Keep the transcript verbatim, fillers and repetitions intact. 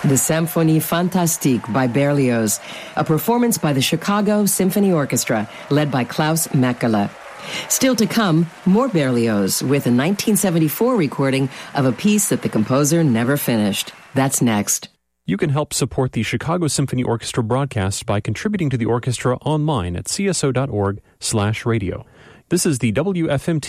The Symphonie Fantastique by Berlioz, a performance by the Chicago Symphony Orchestra, led by Klaus Mekele. Still to come, more Berlioz with a nineteen seventy-four recording of a piece that the composer never finished. That's next. You can help support the Chicago Symphony Orchestra broadcast by contributing to the orchestra online at c s o dot org slash radio. This is the W F M T